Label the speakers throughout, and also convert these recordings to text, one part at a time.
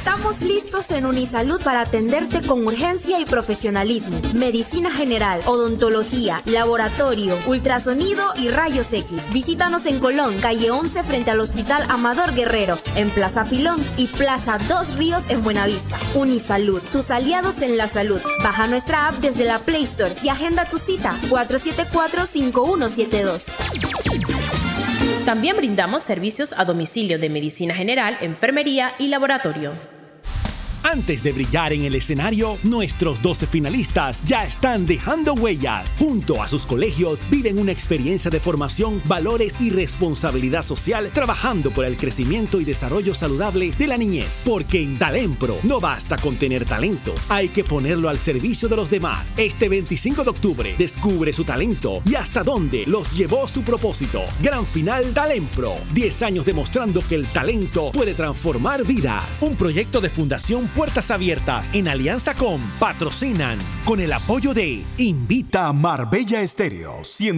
Speaker 1: Estamos listos en Unisalud para atenderte con urgencia y profesionalismo. Medicina general, odontología, laboratorio, ultrasonido y rayos X. Visítanos en Colón, calle 11 frente al Hospital Amador Guerrero, en Plaza Pilón y Plaza Dos Ríos en Buenavista. Unisalud, tus aliados en la salud. Baja nuestra app desde la Play Store y agenda tu cita 474-5172.
Speaker 2: También brindamos servicios a domicilio de medicina general, enfermería y laboratorio.
Speaker 3: Antes de brillar en el escenario, nuestros 12 finalistas ya están dejando huellas. Junto a sus colegios, viven una experiencia de formación, valores y responsabilidad social, trabajando por el crecimiento y desarrollo saludable de la niñez. Porque en Talempro no basta con tener talento, hay que ponerlo al servicio de los demás. Este 25 de octubre, descubre su talento y hasta dónde los llevó su propósito. Gran final Talempro. 10 años demostrando que el talento puede transformar vidas. Un proyecto de Fundación Puertas Abiertas, en alianza con Patrocinan, con el apoyo de
Speaker 4: Invita a Marbella Estéreo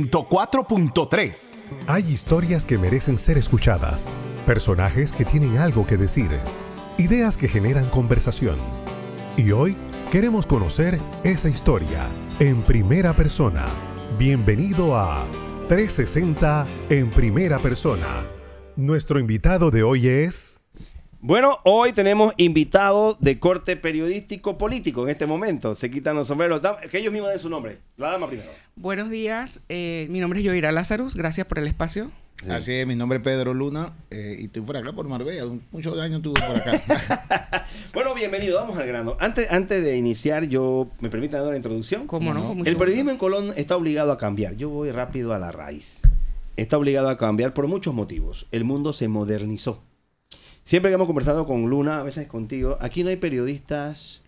Speaker 4: 104.3.
Speaker 5: Hay historias que merecen ser escuchadas, personajes que tienen algo que decir, ideas que generan conversación. Y hoy queremos conocer esa historia en primera persona. Bienvenido a 360 en primera persona. Nuestro invitado de hoy es...
Speaker 6: Bueno, hoy tenemos invitados de corte periodístico político en este momento. Se quitan los sombreros. Que ellos mismos den su nombre. La dama primero.
Speaker 7: Buenos días. Mi nombre es Yoira Lazarus. Gracias por el espacio.
Speaker 8: Sí. Así es, mi nombre es Pedro Luna y estoy por acá, por Marbella. Muchos años estuve por acá.
Speaker 6: Bueno, bienvenido. Vamos al grano. Antes de iniciar, ¿me permiten dar una introducción?
Speaker 7: ¿Cómo no?
Speaker 6: El periodismo en Colón está obligado a cambiar. Yo voy rápido a la raíz. Está obligado a cambiar por muchos motivos. El mundo se modernizó. Siempre que hemos conversado con Luna, a veces contigo, aquí no hay periodistas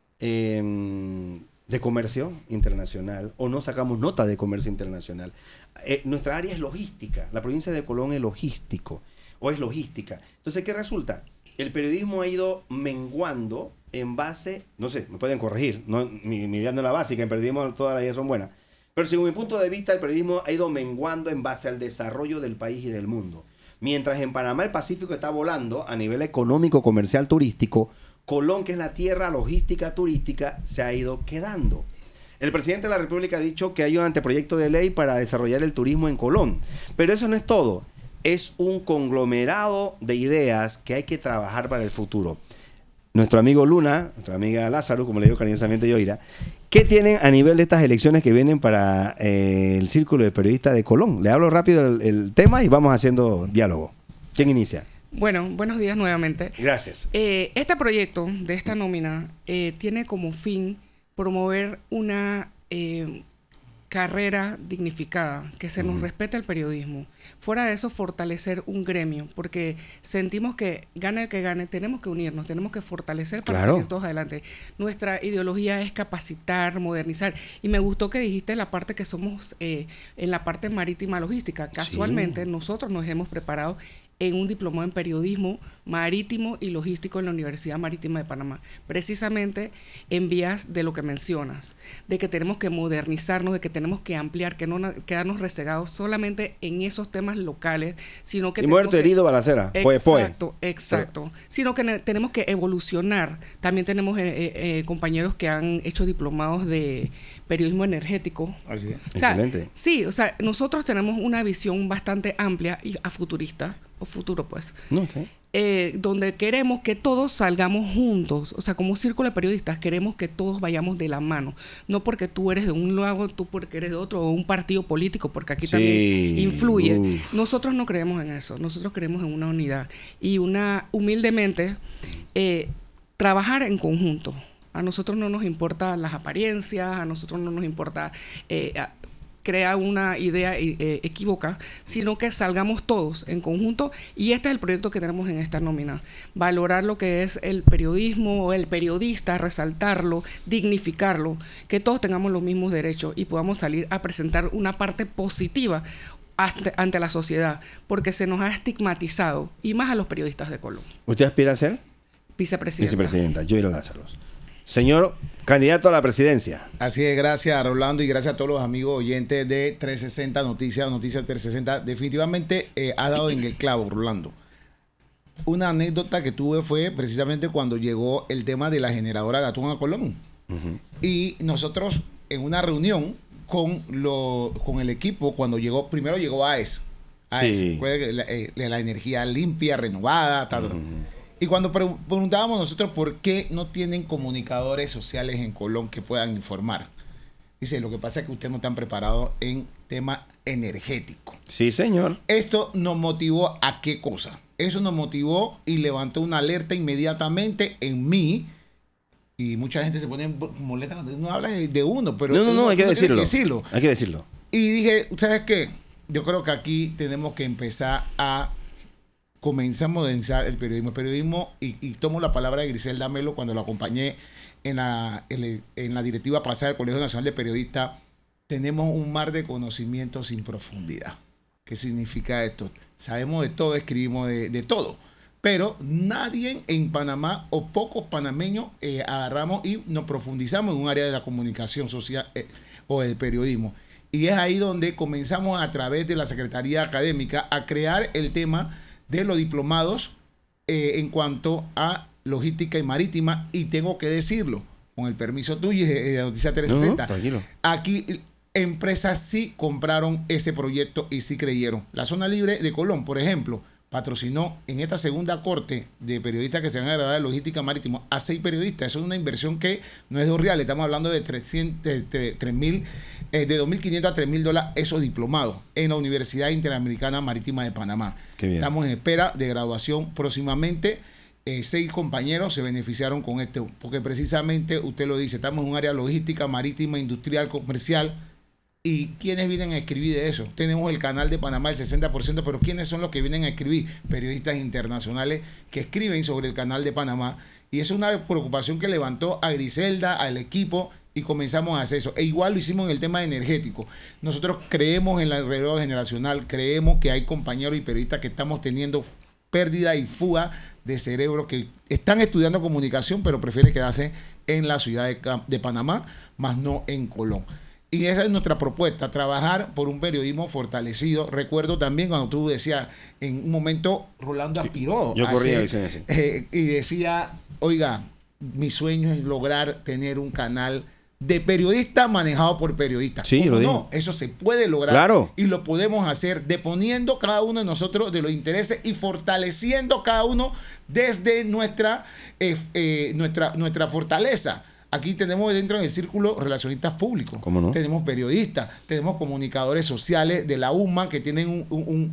Speaker 6: de comercio internacional o no sacamos nota de comercio internacional. Nuestra área es logística. La provincia de Colón es logístico o es logística. Entonces, ¿qué resulta? El periodismo ha ido menguando en base, no sé, me pueden corregir, no, mi idea no es la básica, en periodismo todas las ideas son buenas, pero según mi punto de vista, el periodismo ha ido menguando en base al desarrollo del país y del mundo. Mientras en Panamá el Pacífico está volando a nivel económico, comercial, turístico, Colón, que es la tierra logística turística, se ha ido quedando. El presidente de la República ha dicho que hay un anteproyecto de ley para desarrollar el turismo en Colón. Pero eso no es todo. Es un conglomerado de ideas que hay que trabajar para el futuro. Nuestro amigo Luna, nuestra amiga Lázaro, como le digo cariñosamente Yoira, ¿qué tienen a nivel de estas elecciones que vienen para el Círculo de Periodistas de Colón? Le hablo rápido el tema y vamos haciendo diálogo. ¿Quién inicia?
Speaker 7: Bueno, buenos días nuevamente.
Speaker 6: Gracias.
Speaker 7: Este proyecto de esta nómina tiene como fin promover una carrera dignificada, que se nos respete el periodismo. Fuera de eso, fortalecer un gremio, porque sentimos que gane el que gane, tenemos que unirnos, tenemos que fortalecer para seguir todos adelante. Nuestra ideología es capacitar, modernizar, y me gustó que dijiste la parte que somos en la parte marítima logística. Casualmente, nosotros nos hemos preparado en un diplomado en periodismo marítimo y logístico en la Universidad Marítima de Panamá, precisamente en vías de lo que mencionas, de que tenemos que modernizarnos, de que tenemos que ampliar, que no quedarnos resegados solamente en esos temas locales, sino que...
Speaker 6: Y muerto, herido, balacera.
Speaker 7: Exacto. Sino que tenemos que evolucionar. También tenemos compañeros que han hecho diplomados de periodismo energético.
Speaker 8: Así es.
Speaker 7: O sea,
Speaker 6: excelente.
Speaker 7: Sí, o sea, nosotros tenemos una visión bastante amplia y a futurista, o futuro pues, donde queremos que todos salgamos juntos, o sea, como círculo de periodistas queremos que todos vayamos de la mano, no porque tú eres de un lado, tú porque eres de otro, o un partido político, porque aquí también influye. Nosotros no creemos en eso, nosotros creemos en una unidad y humildemente, trabajar en conjunto. A nosotros no nos importan las apariencias, a nosotros no nos importa crear una idea equívoca, sino que salgamos todos en conjunto, y este es el proyecto que tenemos en esta nómina. Valorar lo que es el periodismo, el periodista, resaltarlo, dignificarlo, que todos tengamos los mismos derechos y podamos salir a presentar una parte positiva ante la sociedad, porque se nos ha estigmatizado, y más a los periodistas de Colón.
Speaker 6: ¿Usted aspira a ser?
Speaker 7: Vicepresidenta.
Speaker 6: Yoira Lázaro. Señor candidato a la presidencia.
Speaker 8: Así es, gracias Rolando y gracias a todos los amigos oyentes de 360 Noticias 360. Definitivamente ha dado en el clavo, Rolando. una anécdota que tuve fue precisamente cuando llegó el tema de la generadora de atún a Colón. Y nosotros en una reunión con el equipo, cuando primero llegó AES.
Speaker 6: Sí.
Speaker 8: Fue la energía limpia, renovada, tal. Y cuando preguntábamos nosotros por qué no tienen comunicadores sociales en Colón que puedan informar. Dice, lo que pasa es que ustedes no están preparados en tema energético.
Speaker 6: Sí, señor.
Speaker 8: Esto nos motivó ¿a qué cosa? Eso nos motivó y levantó una alerta inmediatamente en mí. Y mucha gente se pone molesta cuando uno habla de uno, pero
Speaker 6: no, hay que decirlo.
Speaker 8: Hay que decirlo. Y dije, ¿sabes qué? Yo creo que aquí tenemos que empezar a comenzar a modernizar el periodismo. El periodismo, y tomo la palabra de Griselda Melo cuando lo acompañé en la directiva pasada del Colegio Nacional de Periodistas. Tenemos un mar de conocimientos sin profundidad. ¿Qué significa esto? Sabemos de todo, escribimos de todo. Pero nadie en Panamá o pocos panameños agarramos y nos profundizamos en un área de la comunicación social o del periodismo. Y es ahí donde comenzamos a través de la Secretaría Académica a crear el tema de los diplomados en cuanto a logística y marítima. Y tengo que decirlo, con el permiso tuyo y de Noticia 360,
Speaker 6: tranquilo.
Speaker 8: Aquí empresas sí compraron ese proyecto y sí creyeron. La Zona Libre de Colón, por ejemplo, patrocinó en esta segunda corte de periodistas que se van a graduar de logística marítima a 6 periodistas. Eso es una inversión que no es real. Estamos hablando de de $2.500 a $3.000 esos diplomados en la Universidad Interamericana Marítima de Panamá. Estamos en espera de graduación próximamente. 6 compañeros se beneficiaron con esto, porque precisamente usted lo dice, estamos en un área logística, marítima, industrial, comercial. ¿Y quiénes vienen a escribir de eso? Tenemos el canal de Panamá, el 60%, pero ¿quiénes son los que vienen a escribir? Periodistas internacionales que escriben sobre el canal de Panamá. Y es una preocupación que levantó a Griselda, al equipo, y comenzamos a hacer eso. E igual lo hicimos en el tema energético. Nosotros creemos en el relevo generacional, creemos que hay compañeros y periodistas que estamos teniendo pérdida y fuga de cerebro, que están estudiando comunicación, pero prefieren quedarse en la ciudad de Panamá, más no en Colón. Y esa es nuestra propuesta, trabajar por un periodismo fortalecido. Recuerdo también cuando tú decías, en un momento Rolando aspiró.
Speaker 6: Yo corría
Speaker 8: y decía, oiga, mi sueño es lograr tener un canal de periodista manejado por periodistas.
Speaker 6: Sí, lo digo.
Speaker 8: No, eso se puede lograr.
Speaker 6: Claro.
Speaker 8: Y lo podemos hacer deponiendo cada uno de nosotros de los intereses y fortaleciendo cada uno desde nuestra fortaleza. Aquí tenemos dentro del círculo relacionistas públicos.
Speaker 6: ¿Cómo no?
Speaker 8: Tenemos periodistas, tenemos comunicadores sociales de la UMA que tienen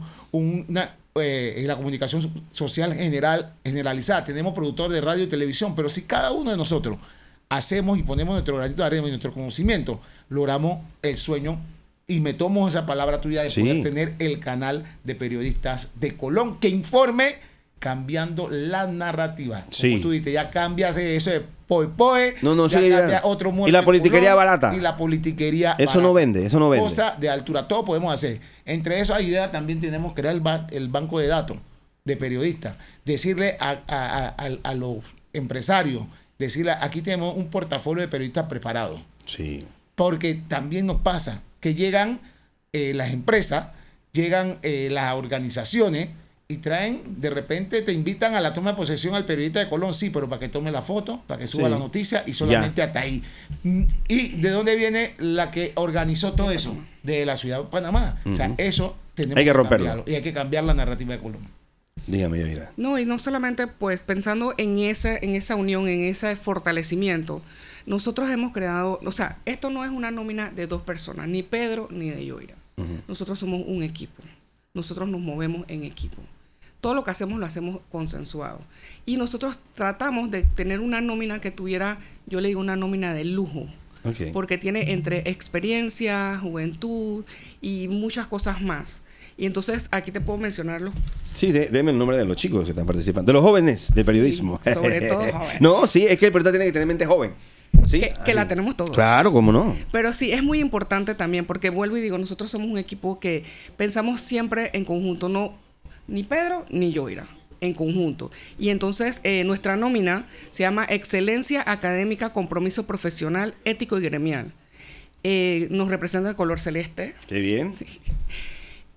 Speaker 8: la comunicación social generalizada. Tenemos productores de radio y televisión, pero si cada uno de nosotros hacemos y ponemos nuestro granito de arena y nuestro conocimiento, logramos el sueño. Y me tomo esa palabra tuya de poder tener el canal de periodistas de Colón que informe cambiando la narrativa. Como tú dices, ya cambias eso de poe, cambia otro mundo.
Speaker 6: Y la politiquería barata.
Speaker 8: Y la politiquería
Speaker 6: eso barata. No vende.
Speaker 8: Cosa de altura, todo podemos hacer. Entre esas ideas también tenemos que crear el banco de datos de periodistas. Decirle a los empresarios, decirle, aquí tenemos un portafolio de periodistas preparados.
Speaker 6: Sí.
Speaker 8: Porque también nos pasa que llegan las empresas, llegan las organizaciones y traen, de repente te invitan a la toma de posesión al periodista de Colón, sí, pero para que tome la foto, para que suba la noticia y solamente hasta ahí. ¿Y de dónde viene la que organizó todo eso? De la ciudad de Panamá. O sea, eso tenemos
Speaker 6: que romperlo.
Speaker 8: Cambiarlo. Y hay que cambiar la narrativa de Colón.
Speaker 6: Dígame, Yadira.
Speaker 7: No, y no solamente pues pensando en esa unión, en ese fortalecimiento, nosotros hemos creado, o sea, esto no es una nómina de 2 personas, ni Pedro ni de Yoira. Nosotros somos un equipo. Nosotros nos movemos en equipo. Todo lo que hacemos lo hacemos consensuado. Y nosotros tratamos de tener una nómina que tuviera, yo le digo, una nómina de lujo. Porque tiene entre experiencia, juventud y muchas cosas más. Y entonces aquí te puedo mencionarlos.
Speaker 6: Sí, deme el nombre de los chicos que están participando. De los jóvenes de periodismo.
Speaker 7: Sí, sobre todo jóvenes.
Speaker 6: No, sí, es que el periodista tiene que tener mente joven. ¿Sí?
Speaker 7: Que la tenemos todos.
Speaker 6: Claro, cómo no.
Speaker 7: Pero sí, es muy importante también, porque vuelvo y digo, nosotros somos un equipo que pensamos siempre en conjunto, no ni Pedro ni Yoira, en conjunto. Y entonces nuestra nómina se llama Excelencia Académica, Compromiso Profesional, Ético y Gremial. Nos representa el color celeste.
Speaker 6: Qué bien.
Speaker 7: Sí.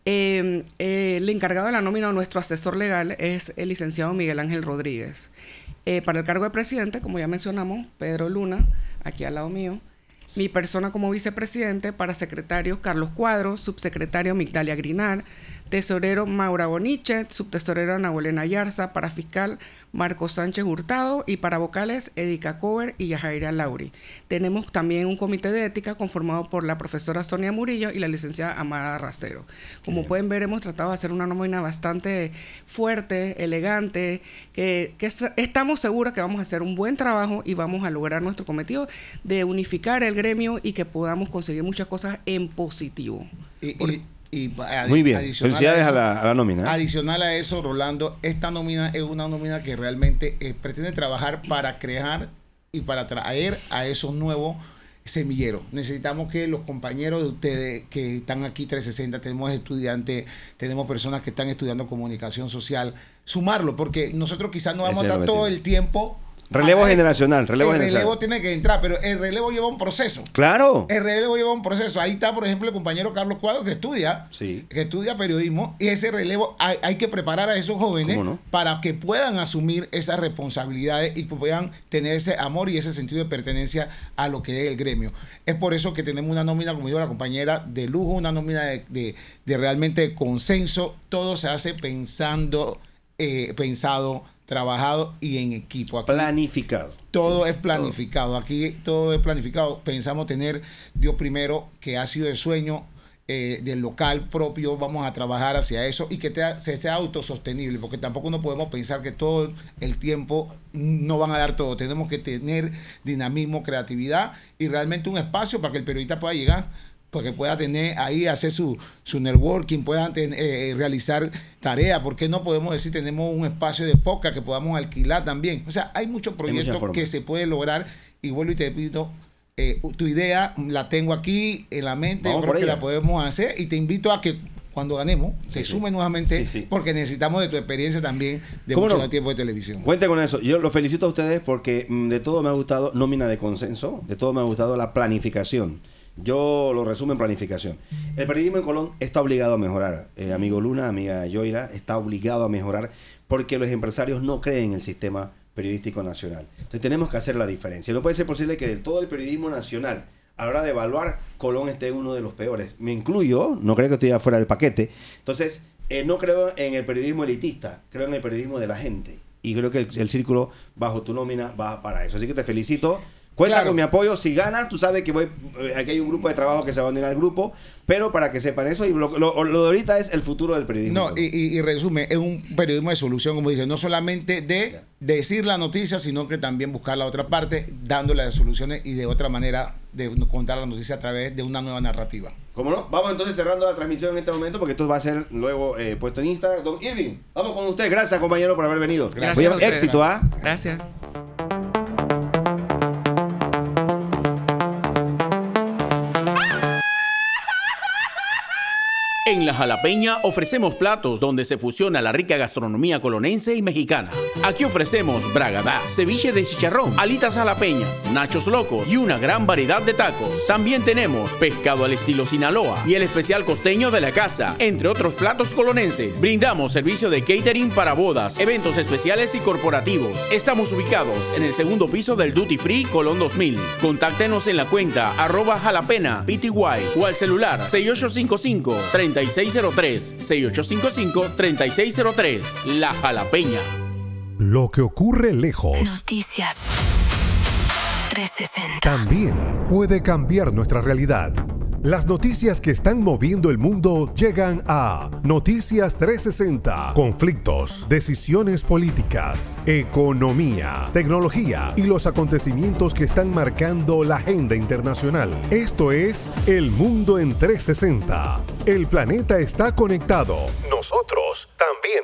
Speaker 7: El encargado de la nómina, nuestro asesor legal, es el licenciado Miguel Ángel Rodríguez. Para el cargo de presidente, como ya mencionamos, Pedro Luna, aquí al lado mío. Mi persona como vicepresidente, para secretario Carlos Cuadros, subsecretario Migdalia Grinar, tesorero Maura Boniche, subtesorera Ana Bolena Ayarza, para fiscal Marco Sánchez Hurtado y para vocales Edica Cover y Yajaira Lauri. Tenemos también un comité de ética conformado por la profesora Sonia Murillo y la licenciada Amada Racero. Como pueden ver, hemos tratado de hacer una nómina bastante fuerte, elegante, que estamos seguros que vamos a hacer un buen trabajo y vamos a lograr nuestro cometido de unificar el gremio y que podamos conseguir muchas cosas en positivo.
Speaker 6: Muy bien, felicidades a la nómina.
Speaker 8: Adicional a eso, Rolando, esta nómina es una nómina que realmente pretende trabajar para crear y para traer a esos nuevos semilleros. Necesitamos que los compañeros de ustedes que están aquí 360, tenemos estudiantes, tenemos personas que están estudiando comunicación social, sumarlo, porque nosotros quizás no vamos a dar todo el tiempo.
Speaker 6: Relevo generacional.
Speaker 8: El relevo tiene que entrar, pero el relevo lleva un proceso.
Speaker 6: Claro.
Speaker 8: El relevo lleva un proceso. Ahí está, por ejemplo, el compañero Carlos Cuadros que estudia periodismo, y ese relevo hay que preparar a esos jóvenes para que puedan asumir esas responsabilidades y que puedan tener ese amor y ese sentido de pertenencia a lo que es el gremio. Es por eso que tenemos una nómina, como dijo la compañera, de lujo, una nómina de realmente consenso. Todo se hace pensado, trabajado y en equipo. Aquí
Speaker 6: planificado.
Speaker 8: Todo es planificado. Aquí todo es planificado. Pensamos tener, Dios primero, que ha sido el sueño del local propio. Vamos a trabajar hacia eso y que sea autosostenible, porque tampoco no podemos pensar que todo el tiempo no van a dar todo. Tenemos que tener dinamismo, creatividad y realmente un espacio para que el periodista pueda llegar, porque pueda tener ahí, hacer su networking, puedan realizar tareas. ¿Por qué no podemos decir tenemos un espacio de podcast que podamos alquilar también? O sea, hay muchos proyectos que se pueden lograr, y vuelvo y te pido, tu idea la tengo aquí en la mente, creo que la podemos hacer, y te invito a que cuando ganemos, te sume nuevamente, porque necesitamos de tu experiencia también de mucho tiempo de televisión.
Speaker 6: Cuente con eso. Yo los felicito a ustedes porque de todo me ha gustado nómina de consenso, de todo me ha gustado la planificación. Yo lo resumo en planificación. El periodismo en Colón está obligado a mejorar. Amigo Luna, amiga Yoira, está obligado a mejorar porque los empresarios no creen en el sistema periodístico nacional. Entonces tenemos que hacer la diferencia. No puede ser posible que de todo el periodismo nacional, a la hora de evaluar, Colón esté uno de los peores. Me incluyo, no creo que estoy afuera del paquete. Entonces, no creo en el periodismo elitista, creo en el periodismo de la gente. Y creo que el círculo bajo tu nómina va para eso. Así que te felicito. Cuenta con mi apoyo. Si ganas, tú sabes que aquí hay un grupo de trabajo que se va a unir al grupo, pero para que sepan eso, y lo de ahorita es el futuro del periodismo.
Speaker 8: No, y resume, es un periodismo de solución, como dice, no solamente de decir la noticia, sino que también buscar la otra parte, dándole las soluciones y de otra manera de contar la noticia a través de una nueva narrativa.
Speaker 6: ¿Cómo no? Vamos entonces cerrando la transmisión en este momento, porque esto va a ser luego puesto en Instagram. Don Irving, vamos con usted. Gracias, compañero, por haber venido.
Speaker 7: Gracias.
Speaker 6: Éxito, ¿ah?
Speaker 7: Gracias.
Speaker 9: En La Jalapeña ofrecemos platos donde se fusiona la rica gastronomía colonense y mexicana. Aquí ofrecemos bragadá, ceviche de chicharrón, alitas jalapeña, nachos locos y una gran variedad de tacos. También tenemos pescado al estilo Sinaloa y el especial costeño de la casa, entre otros platos colonenses. Brindamos servicio de catering para bodas, eventos especiales y corporativos. Estamos ubicados en el segundo piso del Duty Free Colón 2000. Contáctenos en la cuenta @jalapena_pty o al celular 6855-3603, 6855-3603. La Jalapeña.
Speaker 5: Lo que ocurre lejos.
Speaker 10: Noticias 360.
Speaker 5: También puede cambiar nuestra realidad. Las noticias que están moviendo el mundo llegan a Noticias 360. Conflictos, decisiones políticas, economía, tecnología y los acontecimientos que están marcando la agenda internacional. Esto es El Mundo en 360. El planeta está conectado. Nosotros también.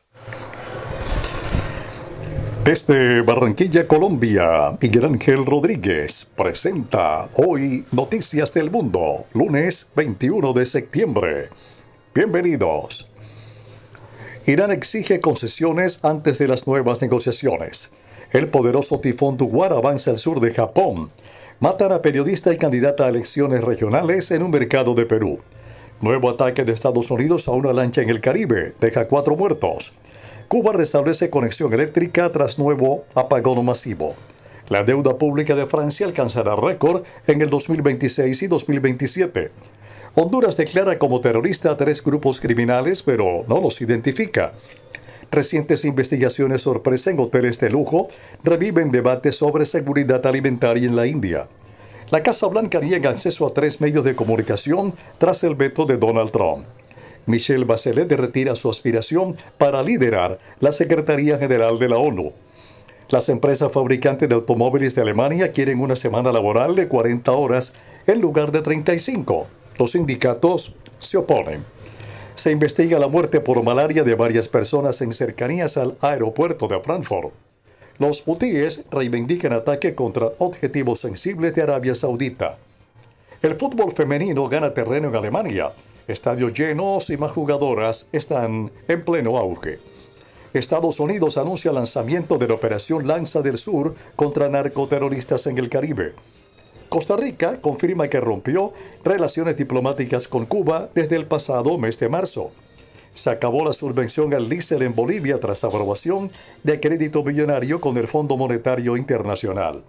Speaker 11: Desde Barranquilla, Colombia, Miguel Ángel Rodríguez presenta hoy Noticias del Mundo, lunes 21 de septiembre. Bienvenidos. Irán exige concesiones antes de las nuevas negociaciones. El poderoso tifón Duguar avanza al sur de Japón. Matan a periodista y candidata a elecciones regionales en un mercado de Perú. Nuevo ataque de Estados Unidos a una lancha en el Caribe, deja 4 muertos. Cuba restablece conexión eléctrica tras nuevo apagón masivo. La deuda pública de Francia alcanzará récord en el 2026 y 2027. Honduras declara como terrorista a 3 grupos criminales, pero no los identifica. Recientes investigaciones sorpresa en hoteles de lujo reviven debates sobre seguridad alimentaria en la India. La Casa Blanca niega acceso a 3 medios de comunicación tras el veto de Donald Trump. Michelle Bachelet retira su aspiración para liderar la Secretaría General de la ONU. Las empresas fabricantes de automóviles de Alemania quieren una semana laboral de 40 horas en lugar de 35. Los sindicatos se oponen. Se investiga la muerte por malaria de varias personas en cercanías al aeropuerto de Frankfurt. Los hutíes reivindican ataque contra objetivos sensibles de Arabia Saudita. El fútbol femenino gana terreno en Alemania. Estadios llenos y más jugadoras están en pleno auge. Estados Unidos anuncia lanzamiento de la Operación Lanza del Sur contra narcoterroristas en el Caribe. Costa Rica confirma que rompió relaciones diplomáticas con Cuba desde el pasado mes de marzo. Se acabó la subvención al diésel en Bolivia tras aprobación de crédito millonario con el Fondo Monetario Internacional.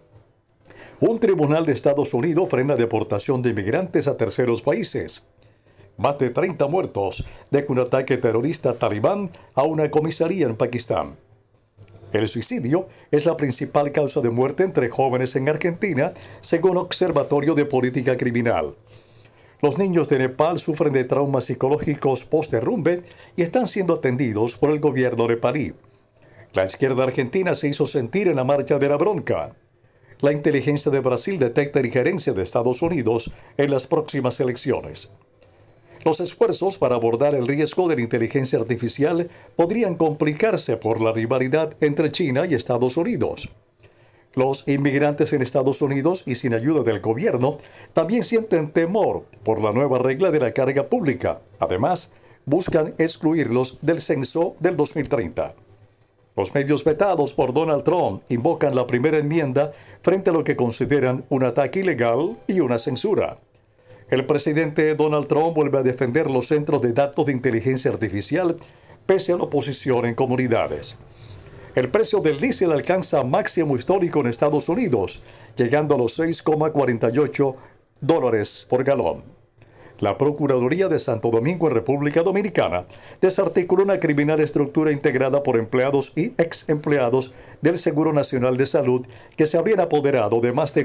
Speaker 11: Un tribunal de Estados Unidos frena deportación de inmigrantes a terceros países. Más de 30 muertos de un ataque terrorista talibán a una comisaría en Pakistán. El suicidio es la principal causa de muerte entre jóvenes en Argentina, según Observatorio de Política Criminal. Los niños de Nepal sufren de traumas psicológicos post-derrumbe y están siendo atendidos por el gobierno nepalí. La izquierda argentina se hizo sentir en la marcha de la bronca. La inteligencia de Brasil detecta injerencia de Estados Unidos en las próximas elecciones. Los esfuerzos para abordar el riesgo de la inteligencia artificial podrían complicarse por la rivalidad entre China y Estados Unidos. Los inmigrantes en Estados Unidos y sin ayuda del gobierno también sienten temor por la nueva regla de la carga pública. Además, buscan excluirlos del censo del 2030. Los medios vetados por Donald Trump invocan la primera enmienda frente a lo que consideran un ataque ilegal y una censura. El presidente Donald Trump vuelve a defender los centros de datos de inteligencia artificial pese a la oposición en comunidades. El precio del diésel alcanza máximo histórico en Estados Unidos, llegando a los $6,48 por galón. La Procuraduría de Santo Domingo en República Dominicana desarticuló una criminal estructura integrada por empleados y ex empleados del Seguro Nacional de Salud que se habrían apoderado de más de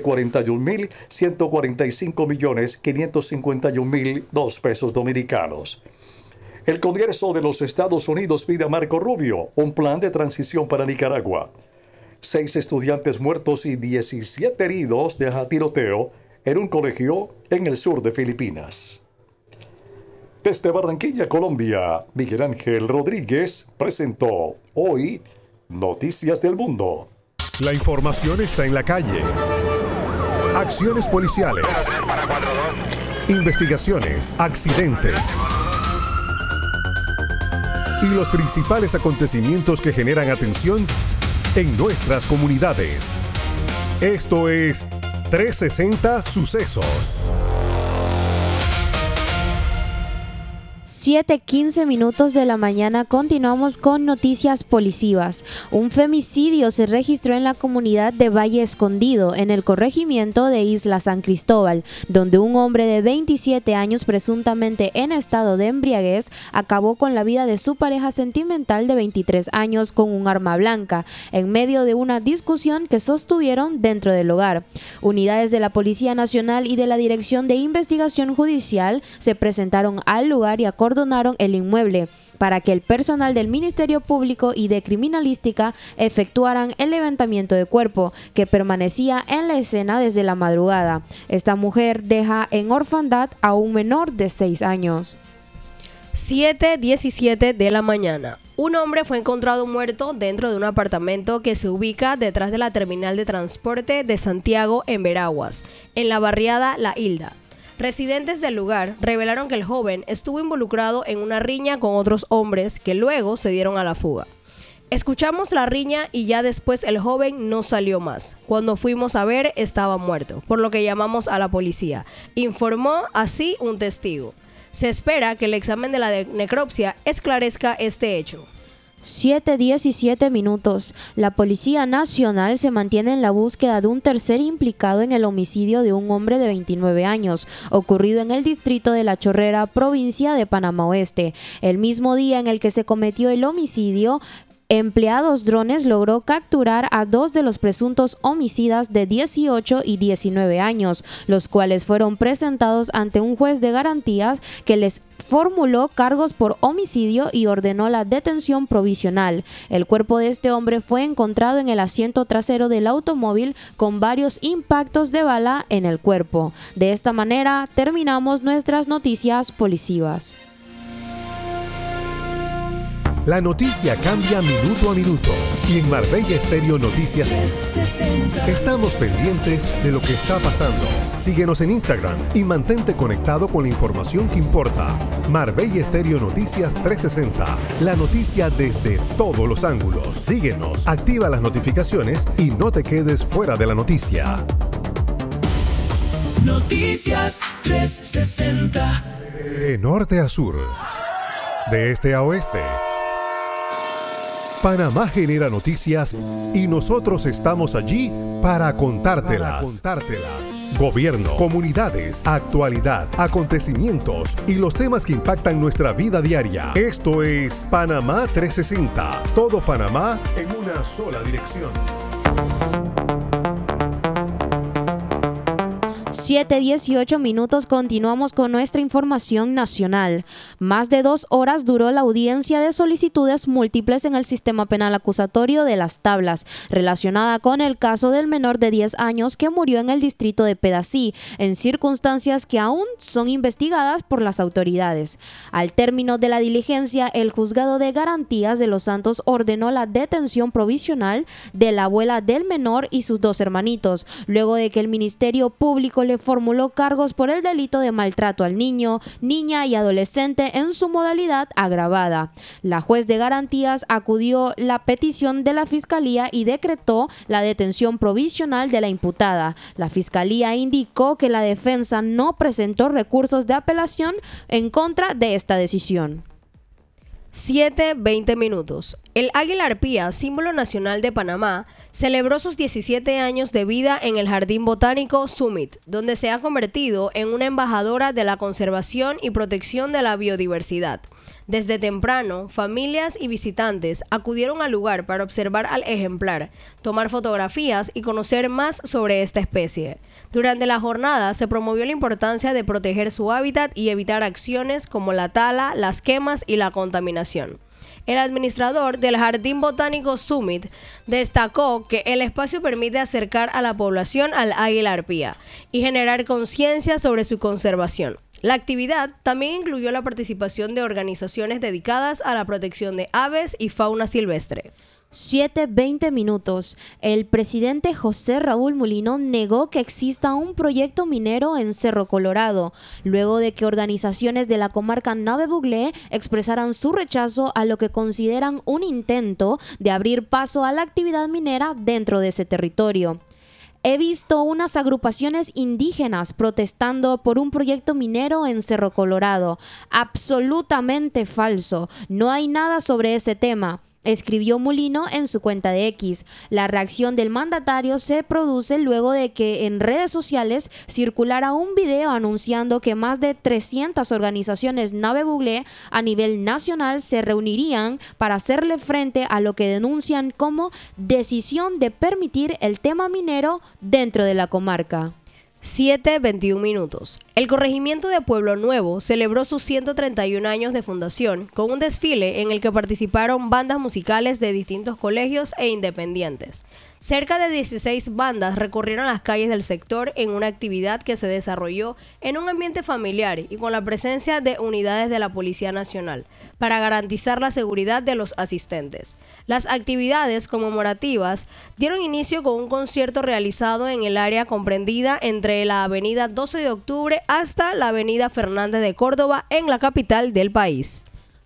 Speaker 11: 41.145.551.002 pesos dominicanos. El Congreso de los Estados Unidos pide a Marco Rubio un plan de transición para Nicaragua. 6 estudiantes muertos y 17 heridos deja tiroteo en un colegio en el sur de Filipinas. Desde Barranquilla, Colombia, Miguel Ángel Rodríguez presentó hoy Noticias del Mundo.
Speaker 5: La información está en la calle. Acciones policiales. Investigaciones, accidentes. Y los principales acontecimientos que generan atención en nuestras comunidades. Esto es 360 Sucesos.
Speaker 1: 7:15 minutos de la mañana, continuamos con noticias policivas. Un femicidio se registró en la comunidad de Valle Escondido, en el corregimiento de Isla San Cristóbal, donde un hombre de 27 años, presuntamente en estado de embriaguez, acabó con la vida de su pareja sentimental de 23 años con un arma blanca, en medio de una discusión que sostuvieron dentro del hogar. Unidades de la Policía Nacional y de la Dirección de Investigación Judicial se presentaron al lugar y acordonaron el inmueble para que el personal del Ministerio Público y de Criminalística efectuaran el levantamiento de cuerpo, que permanecía en la escena desde la madrugada. Esta mujer deja en orfandad a un menor de 6 años.
Speaker 10: 7:17 de la mañana. Un hombre fue encontrado muerto dentro de un apartamento que se ubica detrás de la terminal de transporte de Santiago en Veraguas, en la barriada La Hilda. Residentes del lugar revelaron que el joven estuvo involucrado en una riña con otros hombres que luego se dieron a la fuga. Escuchamos la riña y ya después el joven no salió más. Cuando fuimos a ver estaba muerto, por lo que llamamos a la policía, informó así un testigo. Se espera que el examen de la necropsia esclarezca este hecho.
Speaker 12: 7:17 minutos. La Policía Nacional se mantiene en la búsqueda de un tercer implicado en el homicidio de un hombre de 29 años, ocurrido en el distrito de La Chorrera, provincia de Panamá Oeste. El mismo día en el que se cometió el homicidio, empleados drones logró capturar a 2 de los presuntos homicidas de 18 y 19 años, los cuales fueron presentados ante un juez de garantías que les formuló cargos por homicidio y ordenó la detención provisional. El cuerpo de este hombre fue encontrado en el asiento trasero del automóvil con varios impactos de bala en el cuerpo. De esta manera terminamos nuestras noticias policivas.
Speaker 5: La noticia cambia minuto a minuto y en Marbella Estéreo Noticias estamos pendientes de lo que está pasando. Síguenos en Instagram y mantente conectado con la información que importa. Marbella Estéreo Noticias 360, la noticia desde todos los ángulos. Síguenos, activa las notificaciones y no te quedes fuera de la noticia.
Speaker 13: Noticias 360.
Speaker 5: De norte a sur, de este a oeste, Panamá genera noticias y nosotros estamos allí para contártelas. Gobierno, comunidades, actualidad, acontecimientos y los temas que impactan nuestra vida diaria. Esto es Panamá 360. Todo Panamá en una sola dirección.
Speaker 12: 7:18 minutos. Continuamos con nuestra información nacional. Más de 2 horas duró la audiencia de solicitudes múltiples en el sistema penal acusatorio de Las Tablas, relacionada con el caso del menor de 10 años que murió en el distrito de Pedací, en circunstancias que aún son investigadas por las autoridades. Al término de la diligencia, el juzgado de garantías de Los Santos ordenó la detención provisional de la abuela del menor y sus 2 hermanitos, luego de que el Ministerio Público le formuló cargos por el delito de maltrato al niño, niña y adolescente en su modalidad agravada. La juez de garantías acudió la petición de la Fiscalía y decretó la detención provisional de la imputada. La Fiscalía indicó que la defensa no presentó recursos de apelación en contra de esta decisión.
Speaker 10: 7:20 minutos. El águila arpía, símbolo nacional de Panamá, celebró sus 17 años de vida en el Jardín Botánico Summit, donde se ha convertido en una embajadora de la conservación y protección de la biodiversidad. Desde temprano, familias y visitantes acudieron al lugar para observar al ejemplar, tomar fotografías y conocer más sobre esta especie. Durante la jornada se promovió la importancia de proteger su hábitat y evitar acciones como la tala, las quemas y la contaminación. El administrador del Jardín Botánico Summit destacó que el espacio permite acercar a la población al águila arpía y generar conciencia sobre su conservación. La actividad también incluyó la participación de organizaciones dedicadas a la protección de aves y fauna silvestre.
Speaker 12: 7:20 minutos. El presidente José Raúl Mulino negó que exista un proyecto minero en Cerro Colorado, luego de que organizaciones de la comarca Nave Buglé expresaran su rechazo a lo que consideran un intento de abrir paso a la actividad minera dentro de ese territorio. He visto unas agrupaciones indígenas protestando por un proyecto minero en Cerro Colorado. Absolutamente falso. No hay nada sobre ese tema, escribió Mulino en su cuenta de X. La reacción del mandatario se produce luego de que en redes sociales circulara un video anunciando que más de 300 organizaciones Nave Buglé a nivel nacional se reunirían para hacerle frente a lo que denuncian como decisión de permitir el tema minero dentro de la comarca.
Speaker 10: 7:21 minutos. El corregimiento de Pueblo Nuevo celebró sus 131 años de fundación con un desfile en el que participaron bandas musicales de distintos colegios e independientes. Cerca de 16 bandas recorrieron las calles del sector en una actividad que se desarrolló en un ambiente familiar y con la presencia de unidades de la Policía Nacional para garantizar la seguridad de los asistentes. Las actividades conmemorativas dieron inicio con un concierto realizado en el área comprendida entre la avenida 12 de octubre hasta la avenida Fernández de Córdoba en la capital del país.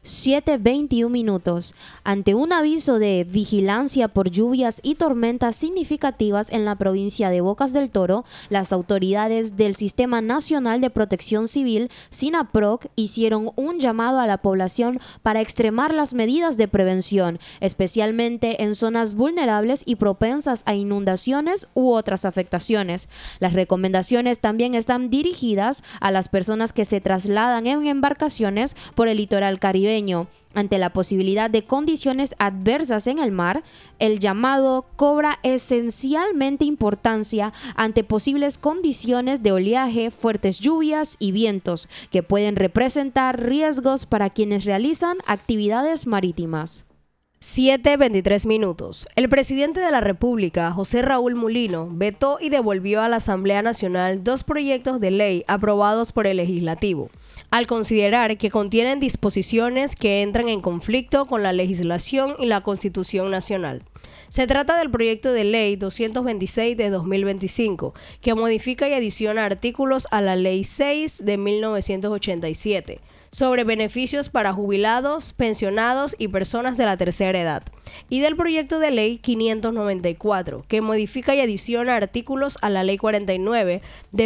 Speaker 12: 7:21 minutos. Ante un aviso de vigilancia por lluvias y tormentas significativas en la provincia de Bocas del Toro, las autoridades del Sistema Nacional de Protección Civil, SINAPROC, hicieron un llamado a la población para extremar las medidas de prevención, especialmente en zonas vulnerables y propensas a inundaciones u otras afectaciones. Las recomendaciones también están dirigidas a las personas que se trasladan en embarcaciones por el litoral caribeño. Ante la posibilidad de condiciones adversas en el mar, el llamado cobra esencialmente importancia ante posibles condiciones de oleaje, fuertes lluvias y vientos que pueden representar riesgos para quienes realizan actividades marítimas.
Speaker 10: 7:23 minutos. El presidente de la República, José Raúl Mulino, vetó y devolvió a la Asamblea Nacional 2 proyectos de ley aprobados por el Legislativo, al considerar que contienen disposiciones que entran en conflicto con la legislación y la Constitución Nacional. Se trata del proyecto de ley 226 de 2025, que modifica y adiciona artículos a la Ley 6 de 1987, sobre beneficios para jubilados, pensionados y personas de la tercera edad, y del proyecto de ley 594, que modifica y adiciona artículos a la Ley 49 de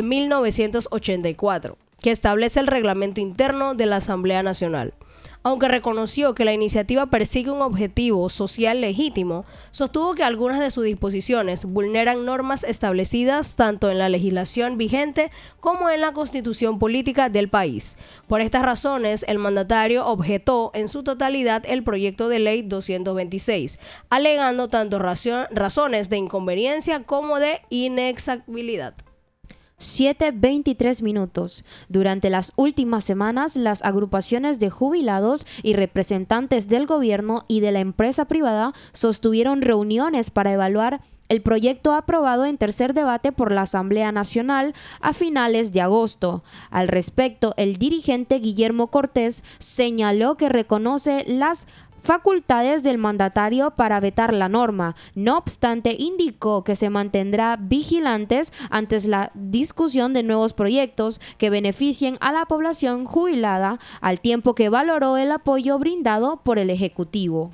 Speaker 10: 1984, que establece el reglamento interno de la Asamblea Nacional. Aunque reconoció que la iniciativa persigue un objetivo social legítimo, sostuvo que algunas de sus disposiciones vulneran normas establecidas tanto en la legislación vigente como en la Constitución política del país. Por estas razones, el mandatario objetó en su totalidad el proyecto de ley 226, alegando tanto razones de inconveniencia como de inexactabilidad.
Speaker 12: 7:23 minutos. Durante las últimas semanas, las agrupaciones de jubilados y representantes del gobierno y de la empresa privada sostuvieron reuniones para evaluar el proyecto aprobado en tercer debate por la Asamblea Nacional a finales de agosto. Al respecto, el dirigente Guillermo Cortés señaló que reconoce las facultades del mandatario para vetar la norma. No obstante, indicó que se mantendrá vigilantes ante la discusión de nuevos proyectos que beneficien a la población jubilada, al tiempo que valoró el apoyo brindado por el Ejecutivo.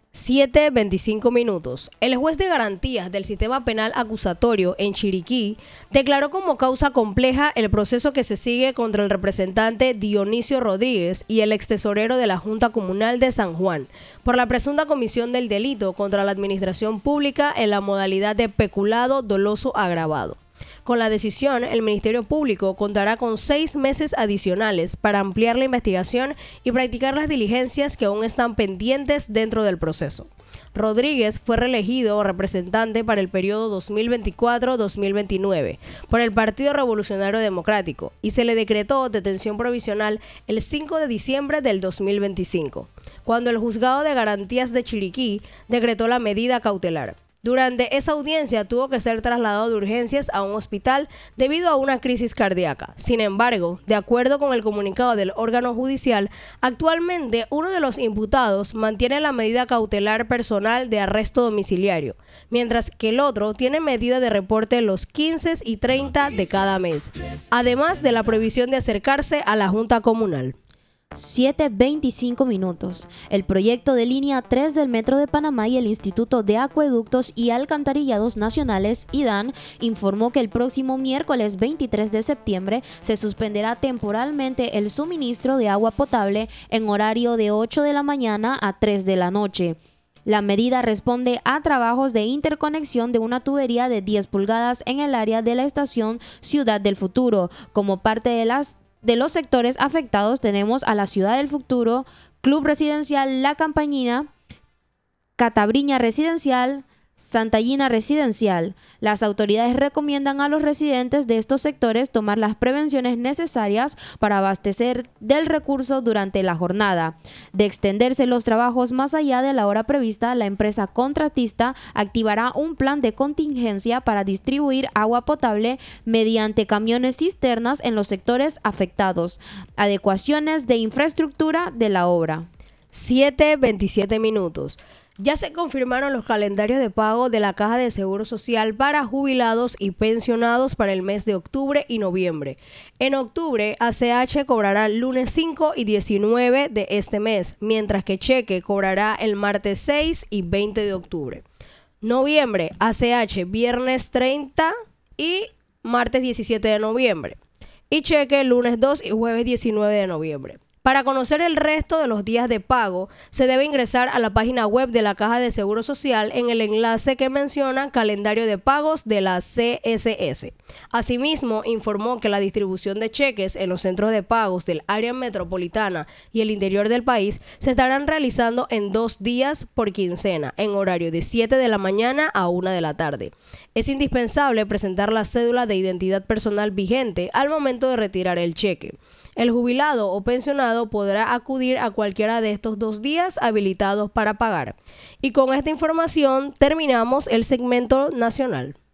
Speaker 10: 7:25 minutos. El juez de garantías del sistema penal acusatorio en Chiriquí declaró como causa compleja el proceso que se sigue contra el representante Dionisio Rodríguez y el extesorero de la Junta Comunal de San Juan por la presunta comisión del delito contra la administración pública en la modalidad de peculado doloso agravado. Con la decisión, el Ministerio Público contará con 6 meses adicionales para ampliar la investigación y practicar las diligencias que aún están pendientes dentro del proceso. Rodríguez fue reelegido representante para el periodo 2024-2029 por el Partido Revolucionario Democrático y se le decretó detención provisional el 5 de diciembre del 2025, cuando el Juzgado de Garantías de Chiriquí decretó la medida cautelar. Durante esa audiencia tuvo que ser trasladado de urgencias a un hospital debido a una crisis cardíaca. Sin embargo, de acuerdo con el comunicado del órgano judicial, actualmente uno de los imputados mantiene la medida cautelar personal de arresto domiciliario, mientras que el otro tiene medida de reporte los 15 y 30 de cada mes, además de la prohibición de acercarse a la Junta Comunal.
Speaker 12: 7:25 minutos. El proyecto de línea 3 del Metro de Panamá y el Instituto de Acueductos y Alcantarillados Nacionales, IDAN, informó que el próximo miércoles 23 de septiembre se suspenderá temporalmente el suministro de agua potable en horario de 8 de la mañana a 3 de la noche. La medida responde a trabajos de interconexión de una tubería de 10 pulgadas en el área de la estación Ciudad del Futuro. Como parte de los sectores afectados tenemos a la Ciudad del Futuro, Club Residencial La Campañina, Catabriña Residencial, Santallina Residencial. Las autoridades recomiendan a los residentes de estos sectores tomar las prevenciones necesarias para abastecer del recurso durante la jornada. De extenderse los trabajos más allá de la hora prevista, la empresa contratista activará un plan de contingencia para distribuir agua potable mediante camiones cisternas en los sectores afectados. Adecuaciones de infraestructura de la obra.
Speaker 10: 7:27 minutos. Ya se confirmaron los calendarios de pago de la Caja de Seguro Social para jubilados y pensionados para el mes de octubre y noviembre. En octubre, ACH cobrará lunes 5 y 19 de este mes, mientras que Cheque cobrará el martes 6 y 20 de octubre. Noviembre, ACH viernes 30 y martes 17 de noviembre. Y Cheque lunes 2 y jueves 19 de noviembre. Para conocer el resto de los días de pago, se debe ingresar a la página web de la Caja de Seguro Social en el enlace que menciona calendario de pagos de la CSS. Asimismo, informó que la distribución de cheques en los centros de pagos del área metropolitana y el interior del país se estarán realizando en 2 días por quincena, en horario de 7 de la mañana a 1 de la tarde. Es indispensable presentar la cédula de identidad personal vigente al momento de retirar el cheque. El jubilado o pensionado podrá acudir a cualquiera de estos 2 días habilitados para pagar. Y con esta información terminamos el segmento nacional.